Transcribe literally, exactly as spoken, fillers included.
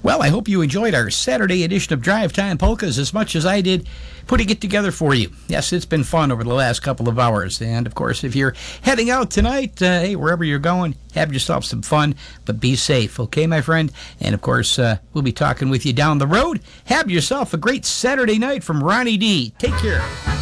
Well, I hope you enjoyed our Saturday edition of Drive Time Polkas as much as I did putting it together for you. Yes, it's been fun over the last couple of hours. And, of course, if you're heading out tonight, uh, hey, wherever you're going, have yourself some fun, but be safe, okay, my friend? And, of course, uh, we'll be talking with you down the road. Have yourself a great Saturday night from Ronnie D. Take care.